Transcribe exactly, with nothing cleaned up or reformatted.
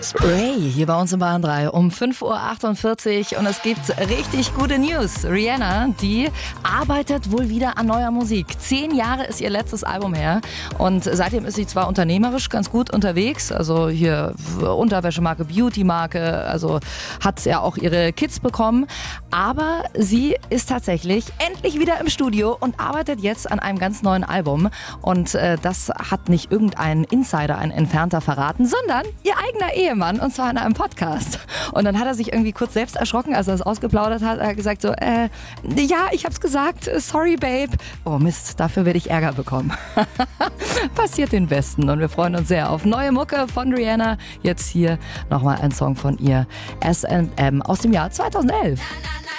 Ray hier bei uns im Bahn drei um fünf Uhr achtundvierzig und es gibt richtig gute News. Rihanna, die arbeitet wohl wieder an neuer Musik. Zehn Jahre ist ihr letztes Album her und seitdem ist sie zwar unternehmerisch ganz gut unterwegs, also hier Unterwäschemarke, Beauty-Marke, also hat ja auch ihre Kids bekommen, aber sie ist tatsächlich endlich wieder im Studio und arbeitet jetzt an einem ganz neuen Album und äh, das hat nicht irgendein Insider, ein Entfernter verraten, sondern ihr eigener Ehemann. Und zwar in einem Podcast. Und dann hat er sich irgendwie kurz selbst erschrocken, als er es ausgeplaudert hat. Er hat gesagt so, äh, ja, ich hab's gesagt, sorry, Babe. Oh Mist, dafür werde ich Ärger bekommen. Passiert den Besten. Und wir freuen uns sehr auf neue Mucke von Rihanna. Jetzt hier nochmal ein Song von ihr, S and M aus dem Jahr zweitausendelf.